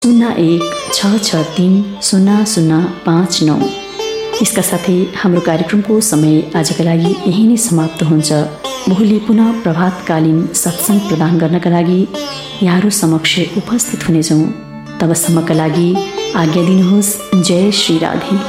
0166300599। यसका साथै हाम्रो कार्यक्रमको समय आजका लागि यही नै समाप्त हुन्छ। भोलि पुनः प्रभातकालीन सत्सङ्ग प्रदान गर्नका लागि यहाँहरू समक्ष उपस्थित हुनेछौँ। तबसम्मका लागि आज्ञा दिनुहोस्। जय श्री राधे।